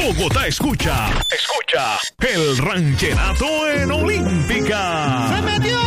Bogotá escucha el ranchenato en Olímpica. ¡Se metió!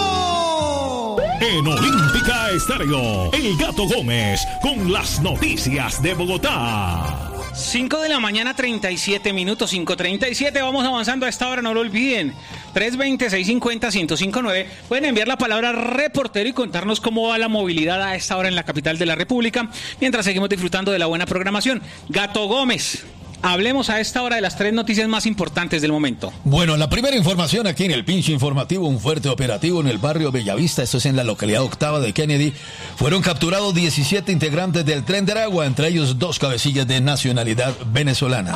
En Olímpica Estéreo, El Gato Gómez con las noticias de Bogotá. 5 de la mañana, 37 minutos, 5:37. Vamos avanzando a esta hora, no lo olviden. 320-650-1059. Pueden enviar la palabra reportero y contarnos cómo va la movilidad a esta hora en la capital de la República, mientras seguimos disfrutando de la buena programación. Gato Gómez, hablemos a esta hora de las 3 noticias más importantes del momento. Bueno, la primera información aquí en el Pinche Informativo, un fuerte operativo en el barrio Bellavista, esto es en la localidad octava de Kennedy. Fueron capturados 17 integrantes del Tren de Aragua, entre ellos 2 cabecillas de nacionalidad venezolana.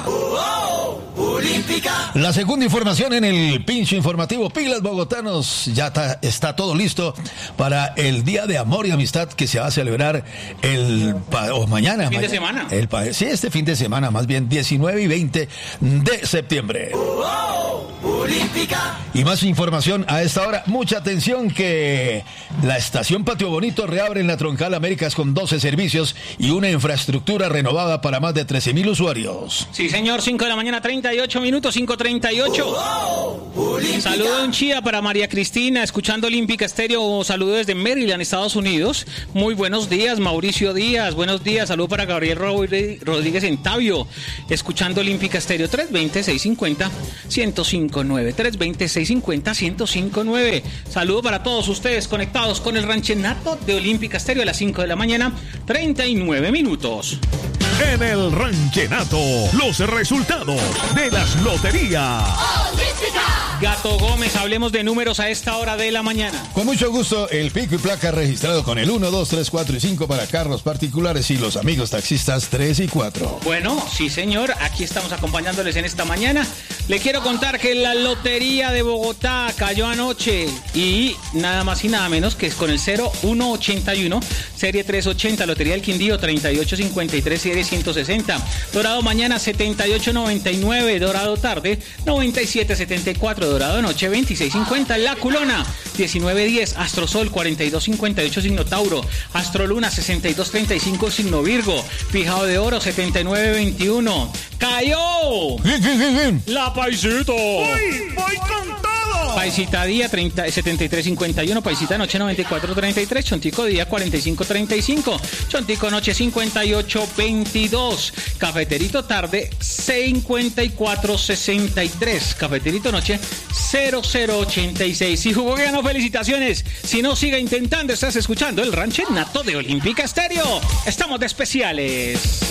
Olímpica. La segunda información en el Pinche Informativo, pilas bogotanos, ya está todo listo para el Día de Amor y Amistad que se va a celebrar mañana. Fin de semana. Sí, este fin de semana, más bien 19 y 20 de septiembre. Olímpica. Y más información a esta hora. Mucha atención que la estación Patio Bonito reabre en la Troncal Américas con 12 servicios y una infraestructura renovada para más de 13,000 usuarios. Sí, señor, 5 de la mañana, 38 minutos, 5:38. Saludo en Chía para María Cristina, escuchando Olímpica Estéreo. Saludo desde Maryland, Estados Unidos. Muy buenos días, Mauricio Díaz. Buenos días. Saludo para Gabriel Rodríguez en Tabio, escuchando Olímpica Estéreo. 320-650-1059. 320-650-1059. Saludo para todos ustedes conectados con el ranchenato de Olímpica Estéreo a las 5 de la mañana, 39 minutos. En el ranchenato, los resultados de las loterías. Gato Gómez, hablemos de números a esta hora de la mañana. Con mucho gusto, el pico y placa registrado con el 1, 2, 3, 4 y 5 para carros particulares y los amigos taxistas 3 y 4. Bueno, sí señor, aquí estamos acompañándoles en esta mañana. Le quiero contar que la Lotería de Bogotá cayó anoche y nada más y nada menos que con el 0181, serie 380, Lotería del Quindío 3853, serie 160, Dorado mañana 7899, Dorado tarde 9774, Dorado noche 2650, La Culona 1910, Astrosol 4258, signo Tauro, Astroluna 6235, signo Virgo, Fijado de Oro 7921. ¡Cayó! ¡La Paisito! ¡Uy, voy con todo! Paisita día 7351, Paisita noche 9433, Chontico día 4535, Chontico noche 5822, Cafeterito tarde 5463, Cafeterito noche 0086. Si jugó ganó, felicitaciones. Si no, siga intentando. Estás escuchando el ranchenato de Olímpica Estéreo. Estamos de especiales.